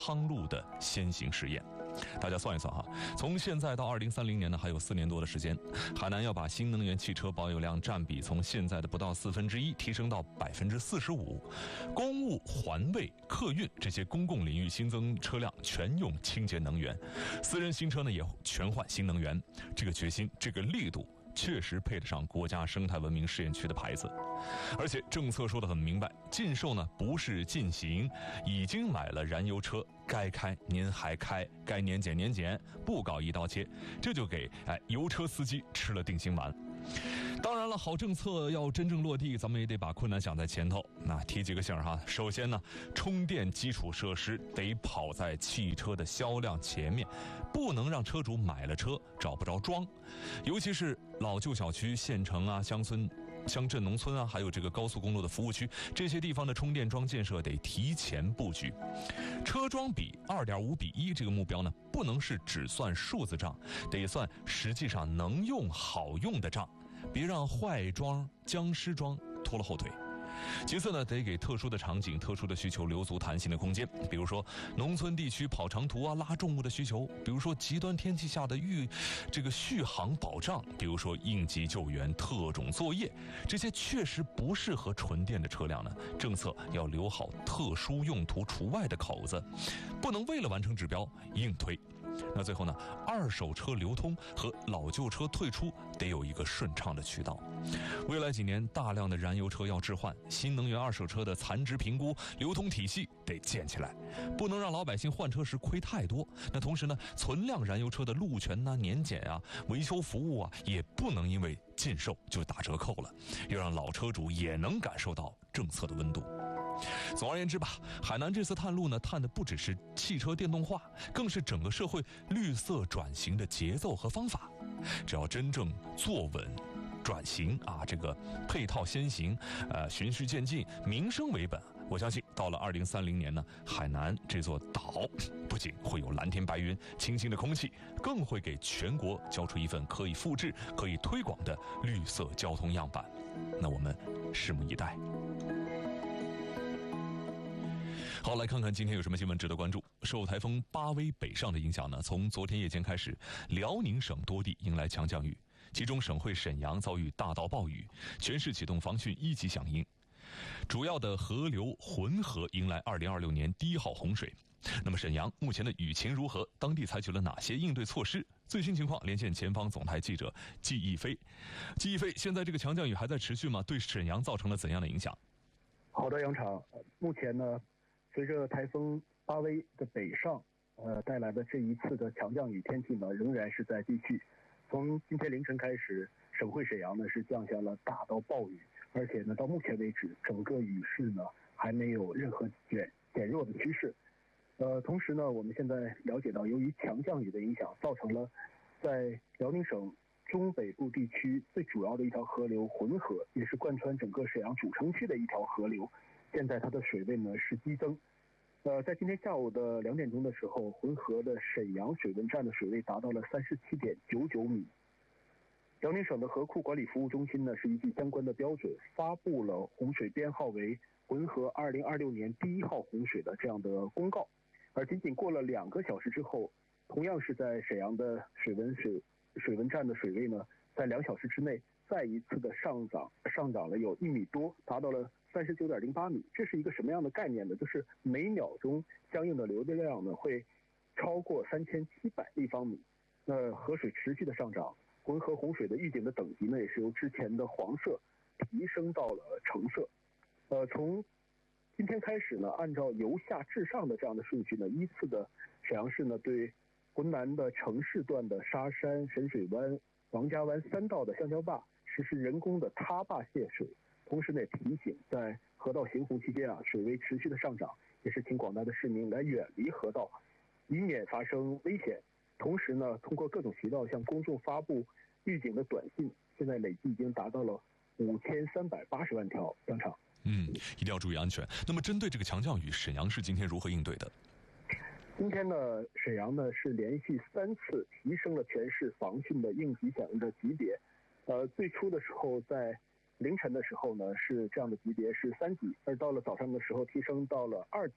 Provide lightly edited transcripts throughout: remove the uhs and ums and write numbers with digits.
汤路的先行试验。大家算一算哈，从现在到2030年呢，还有4年多的时间，海南要把新能源汽车保有量占比从现在的不到1/4提升到45%，公务、环卫、客运这些公共领域新增车辆全用清洁能源，私人新车呢也全换新能源。这个决心，这个力度，确实配得上国家生态文明试验区的牌子。而且政策说得很明白，禁售呢不是禁行，已经买了燃油车该开您还开，该年检年检，不搞一刀切，这就给油车司机吃了定心丸。当然了，好政策要真正落地，咱们也得把困难想在前头。那提几个信儿哈，首先呢，充电基础设施得跑在汽车的销量前面，不能让车主买了车找不着装，尤其是老旧小区、县城啊、乡村、乡镇、农村啊，还有这个高速公路的服务区，这些地方的充电桩建设得提前布局。车桩比2.5:1这个目标呢，不能是只算数字账，得算实际上能用好用的账，别让坏桩、僵尸桩拖了后腿。其次呢，得给特殊的场景、特殊的需求留足弹性的空间，比如说农村地区跑长途啊、拉重物的需求，比如说极端天气下的续航保障，比如说应急救援、特种作业，这些确实不适合纯电的车辆呢，政策要留好特殊用途除外的口子，不能为了完成指标硬推。那最后呢，二手车流通和老旧车退出得有一个顺畅的渠道。未来几年，大量的燃油车要置换，新能源二手车的残值评估、流通体系得建起来，不能让老百姓换车时亏太多。那同时呢，存量燃油车的路权啊、年检啊、维修服务啊，也不能因为禁售就打折扣了，要让老车主也能感受到政策的温度。总而言之吧，海南这次探路呢，探的不只是汽车电动化，更是整个社会绿色转型的节奏和方法。只要真正坐稳转型啊，这个配套先行，循序渐进，民生为本，我相信到了2030年呢，海南这座岛不仅会有蓝天白云、清新的空气，更会给全国交出一份可以复制、可以推广的绿色交通样板。那我们拭目以待。好，来看看今天有什么新闻值得关注。受台风巴威北上的影响呢，从昨天夜间开始，辽宁省多地迎来强降雨，其中省会沈阳遭遇大到暴雨，全市启动防汛1级响应。主要的河流浑河迎来2026年第1号洪水。那么沈阳目前的雨情如何？当地采取了哪些应对措施？最新情况连线前方总台记者季一飞。季一飞，现在这个强降雨还在持续吗？对沈阳造成了怎样的影响？ 好的，杨场，目前呢，随着台风巴威的北上，带来的这一次的强降雨天气呢，仍然是在继续。从今天凌晨开始，省会沈阳呢是降下了大到暴雨，而且呢，到目前为止，整个雨势呢还没有任何减弱的趋势。同时呢，我们现在了解到，由于强降雨的影响，造成了在辽宁省中北部地区最主要的一条河流浑河，也是贯穿整个沈阳主城区的一条河流，现在它的水位呢是激增。在今天下午的2点钟的时候，浑河的沈阳水文站的水位达到了37.99米。辽宁省的河库管理服务中心呢，是依据相关的标准发布了洪水编号为浑河2026年第1号洪水的这样的公告。而仅仅过了2个小时之后，同样是在沈阳的水文站的水位呢，在2小时之内再一次的上涨了有1米多，达到了39.08米。这是一个什么样的概念呢？就是每秒钟相应的流动量呢会超过3700立方米。河水持续的上涨，浑河洪水的预警的等级呢也是由之前的黄色提升到了橙色。从今天开始呢，按照由下至上的这样的顺序呢，依次的沈阳市呢对浑南的城市段的沙山、沈水湾、王家湾3道的橡胶坝实施人工的塌坝泄水，同时呢提醒在河道行洪期间水位持续的上涨，也是请广大的市民来远离河道，以免发生危险。同时呢，通过各种渠道向公众发布预警的短信，现在累计已经达到了5380万条。杨场。 一定要注意安全。那么针对这个强降雨，沈阳市今天如何应对的？ 今天呢，沈阳呢是连续3次提升了全市防汛的应急响应的级别。最初的时候在凌晨的时候呢是这样的级别是3级，而到了早上的时候提升到了2级。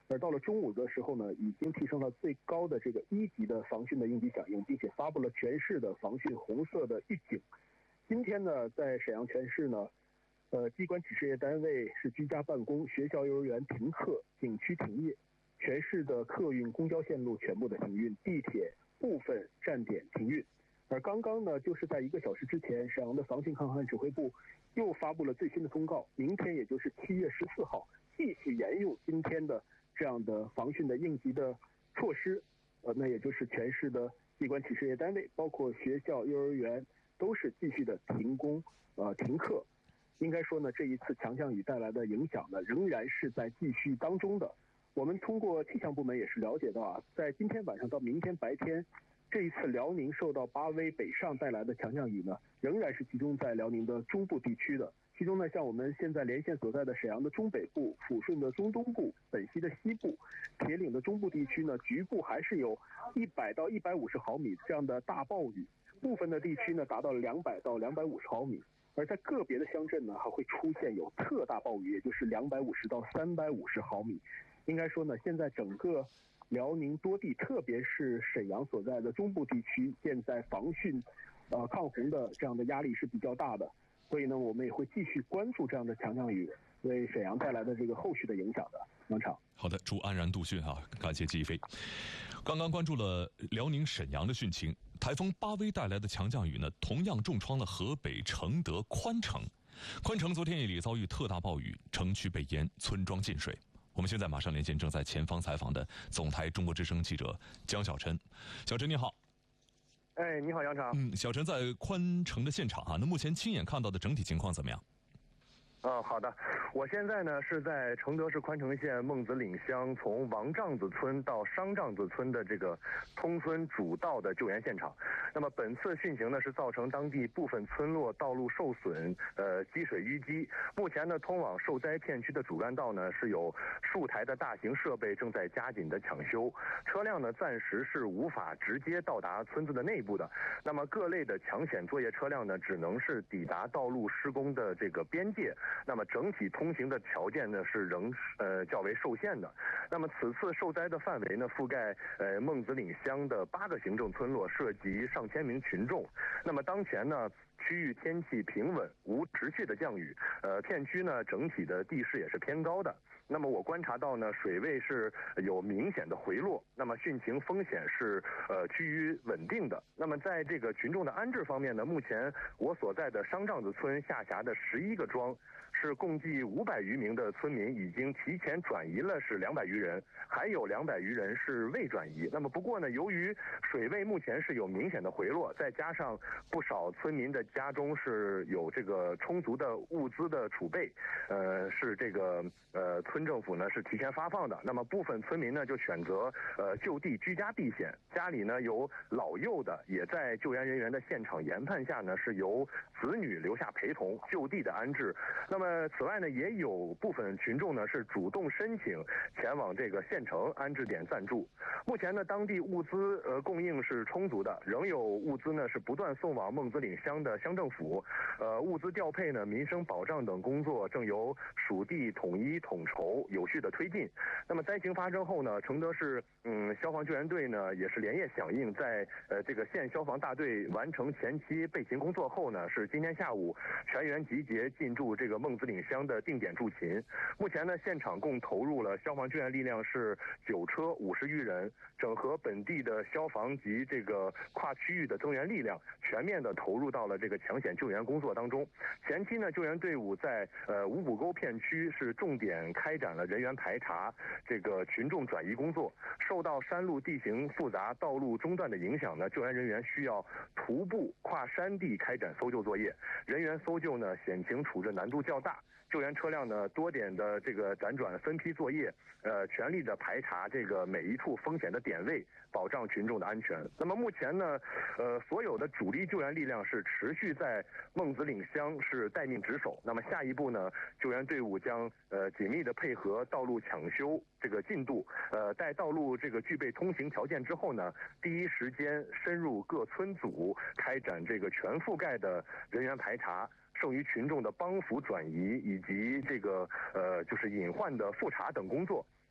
而到了中午的时候呢，已经提升到最高的这个1级的防汛的应急响应，并且发布了全市的防汛红色的预警。今天呢，在沈阳全市呢，机关企事业单位是居家办公，学校幼儿园停课，景区停业，全市的客运公交线路全部的停运，地铁部分站点停运。而刚刚呢，就是在1个小时之前，沈阳的防汛抗旱指挥部又发布了最新的通告，明天也就是7月14号，继续沿用今天的这样的防汛的应急的措施。那也就是全市的机关企事业单位，包括学校、幼儿园，都是继续的停工、停课。应该说呢，这一次强降雨带来的影响呢，仍然是在继续当中的。我们通过气象部门也是了解到啊，在今天晚上到明天白天，这一次辽宁受到巴威北上带来的强降雨呢，仍然是集中在辽宁的中部地区的。其中呢，像我们现在连线所在的沈阳的中北部、抚顺的中东部、本溪的西部、铁岭的中部地区呢，局部还是有100到150毫米这样的大暴雨，部分的地区呢达到了200到250毫米。而在个别的乡镇呢，还会出现有特大暴雨，也就是250到350毫米。应该说呢，现在整个辽宁多地，特别是沈阳所在的中部地区，现在防汛、抗洪的这样的压力是比较大的。所以呢，我们也会继续关注这样的强降雨为沈阳带来的这个后续的影响的。杨场。 好的，祝安然度汛啊！感谢季一飞。刚刚关注了辽宁沈阳的汛情，台风巴威带来的强降雨呢，同样重创了河北承德宽城。宽城昨天夜里遭遇特大暴雨，城区被淹，村庄进水。我们现在马上连线正在前方采访的总台中国之声记者江小晨。小晨你好。 哎，你好，杨场。 小陈在宽城的现场啊，那目前亲眼看到的整体情况怎么样？ 好的，我现在呢是在承德市宽城县孟子岭乡，从王帐子村到商帐子村的这个通村主道的救援现场。那么本次汛情呢是造成当地部分村落道路受损，积水淤积。目前呢，通往受灾片区的主干道呢是有数台的大型设备正在加紧的抢修，车辆呢暂时是无法直接到达村子的内部的。那么各类的抢险作业车辆呢，只能是抵达道路施工的这个边界。那么整体通行的条件呢是仍较为受限的。那么此次受灾的范围呢覆盖孟子岭乡的8个行政村落，涉及上千名群众。那么当前呢，区域天气平稳，无持续的降雨，片区呢整体的地势也是偏高的。那么我观察到呢，水位是有明显的回落，那么汛情风险是趋于稳定的。那么在这个群众的安置方面呢，目前我所在的商帐子村下辖的11个庄，是共计500余名的村民已经提前转移了，是200余人，还有200余人是未转移。那么不过呢，由于水位目前是有明显的回落，再加上不少村民的家中是有这个充足的物资的储备，是这个村政府呢是提前发放的。那么部分村民呢就选择就地居家避险，家里呢有老幼的，也在救援人员的现场研判下呢，是由子女留下陪同就地的安置。那么此外呢，也有部分群众呢是主动申请前往这个县城安置点暂住。目前呢，当地物资供应是充足的，仍有物资呢是不断送往孟子岭乡的乡政府。物资调配呢、民生保障等工作正由属地统一统筹有序的推进。那么灾情发生后呢，承德市消防救援队呢也是连夜响应，在这个县消防大队完成前期备勤工作后呢，是今天下午全员集结进驻这个孟子岭乡的定点驻勤。目前呢，现场共投入了消防救援力量是9车50余人，整合本地的消防及这个跨区域的增援力量，全面的投入到了这个抢险救援工作当中。前期呢，救援队伍在五股沟片区是重点开展了人员排查、这个群众转移工作。受到山路地形复杂、道路中断的影响呢，救援人员需要徒步跨山地开展搜救作业，人员搜救呢险情处置难度较大。救援车辆呢多点的这个辗转分批作业，全力的排查这个每一处风险的点位，保障群众的安全。那么目前呢，所有的主力救援力量是持续在孟子岭乡是待命值守。那么下一步呢，救援队伍将紧密的配合道路抢修这个进度，待道路这个具备通行条件之后呢，第一时间深入各村组，开展这个全覆盖的人员排查。剩余群众的帮扶转移以及这个就是隐患的复查等工作，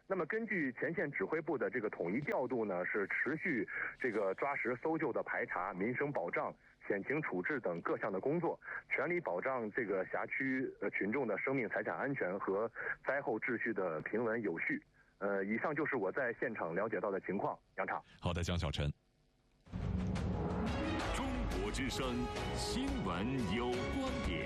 那么根据前线指挥部的这个统一调度呢，是持续这个抓实搜救的排查、民生保障、险情处置等各项的工作，全力保障这个辖区群众的生命财产安全和灾后秩序的平稳有序。以上就是我在现场了解到的情况。杨畅。 好的，江小晨。 中国之声新闻有观点。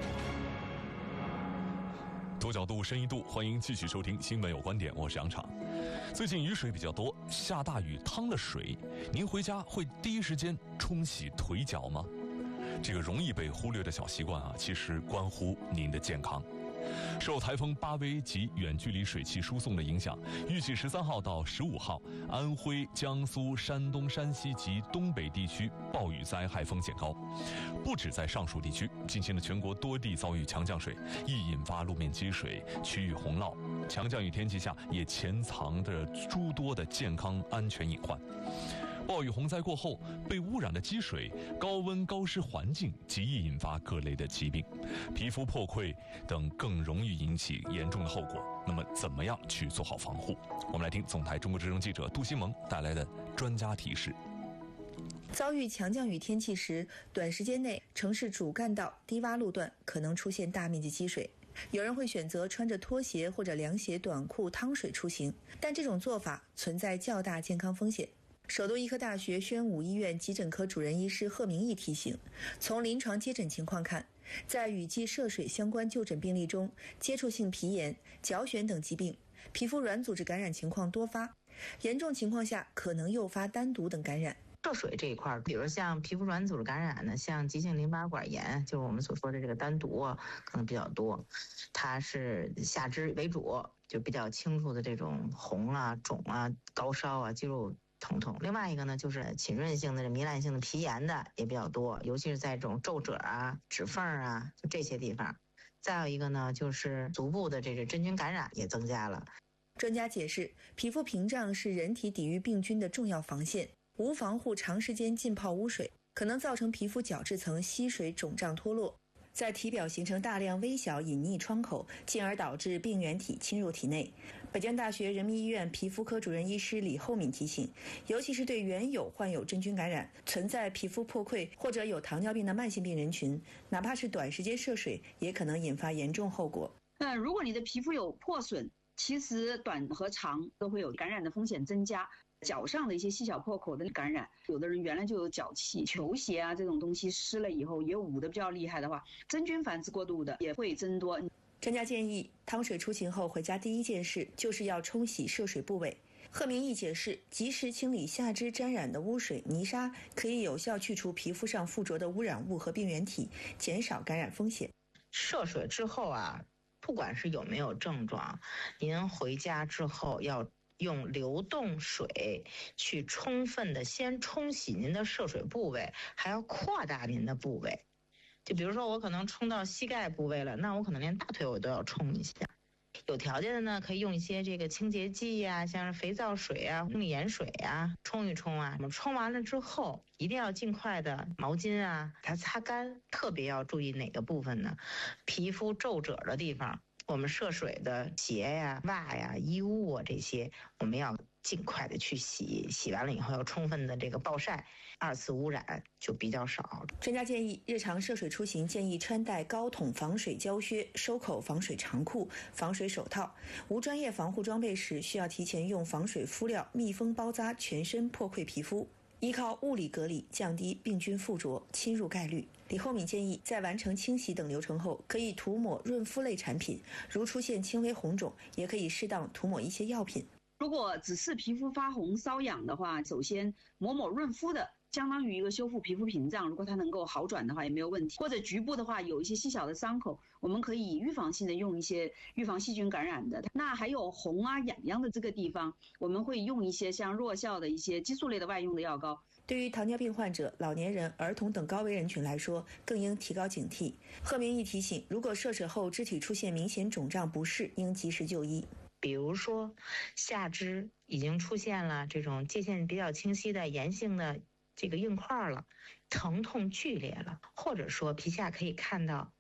多角度、深一度，欢迎继续收听《新闻有观点》，我是杨畅。最近雨水比较多，下大雨趟了水，您回家会第一时间冲洗腿脚吗？这个容易被忽略的小习惯啊，其实关乎您的健康。受台风巴威及远距离水汽输送的影响，预计13号到15号，安徽、江苏、山东、山西及东北地区暴雨灾害风险高。不止在上述地区，近期的全国多地遭遇强降水，易引发路面积水、区域洪涝。强降雨天气下，也潜藏着诸多的健康安全隐患。暴雨洪灾过后，被污染的积水、高温高湿环境极易引发各类的疾病，皮肤破溃等更容易引起严重的后果。那么，怎么样去做好防护？我们来听总台中国之声记者杜新萌带来的专家提示。 遭遇强降雨天气时，短时间内城市主干道、低洼路段可能出现大面积积水。有人会选择穿着拖鞋或者凉鞋、短裤趟水出行，但这种做法存在较大健康风险。首都医科大学宣武医院急诊科主任医师贺明义提醒，从临床接诊情况看，在雨季涉水相关就诊病例中，接触性皮炎、脚癣等疾病、皮肤软组织感染情况多发，严重情况下可能诱发单独等感染。 涉水这一块，比如像皮肤软组织感染呢，像急性淋巴管炎，就是我们所说的这个单独可能比较多，它是下肢为主，就比较清楚的这种红啊、肿啊、高烧啊、肌肉疼痛。另外一个呢，就是浸润性的、糜烂性的皮炎的也比较多，尤其是在这种皱褶啊、指缝啊，就这些地方。再有一个呢，就是足部的这个真菌感染也增加了。 专家解释，皮肤屏障是人体抵御病菌的重要防线，无防护长时间浸泡污水，可能造成皮肤角质层吸水肿胀脱落，在体表形成大量微小隐匿窗口，进而导致病原体侵入体内。北京大学人民医院皮肤科主任医师李厚敏提醒，尤其是对原有患有真菌感染、存在皮肤破溃或者有糖尿病的慢性病人群，哪怕是短时间涉水，也可能引发严重后果。 如果你的皮肤有破损，其实短和长都会有感染的风险增加。脚上的一些细小破口的感染，有的人原来就有脚气，球鞋啊这种东西湿了以后也捂得比较厉害的话，真菌繁殖过度的也会增多。 专家建议，趟水出行后回家第一件事就是要冲洗涉水部位。贺明义解释，及时清理下肢沾染的污水、泥沙，可以有效去除皮肤上附着的污染物和病原体，减少感染风险。 涉水之后啊，不管是有没有症状，您回家之后要用流动水去充分的先冲洗您的涉水部位，还要扩大您的部位。就比如说我可能冲到膝盖部位了，那我可能连大腿我都要冲一下。有条件的呢，可以用一些这个清洁剂呀，像是肥皂水啊、生理盐水啊，冲一冲啊。我们冲完了之后，一定要尽快的毛巾啊，它擦干。特别要注意哪个部分呢？皮肤皱褶的地方。我们涉水的鞋呀、袜呀、衣物啊，这些我们要尽快的去洗，洗完了以后要充分的这个暴晒，二次污染就比较少。 专家建议，日常涉水出行建议穿戴高筒防水胶靴、收口防水长裤、防水手套。无专业防护装备时，需要提前用防水敷料密封包扎全身破溃皮肤，依靠物理隔离降低病菌附着侵入概率。李厚敏建议，在完成清洗等流程后，可以涂抹润肤类产品，如出现轻微红肿，也可以适当涂抹一些药品。 如果只是皮肤发红瘙痒的话，首先抹润肤的，相当于一个修复皮肤屏障，如果它能够好转的话也没有问题。或者局部的话有一些细小的伤口，我们可以预防性的用一些预防细菌感染的。那还有红啊痒痒的这个地方，我们会用一些像弱效的一些激素类的外用的药膏。 对于糖尿病患者、老年人、儿童等高危人群来说，更应提高警惕。贺明义提醒，如果涉水后肢体出现明显肿胀不适，应及时就医。 比如说下肢已经出现了这种界限比较清晰的炎性的这个硬块了，疼痛剧烈了，或者说皮下可以看到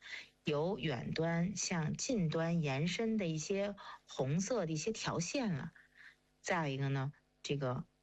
由远端向近端延伸的一些红色的一些条线了。再有一个呢，这个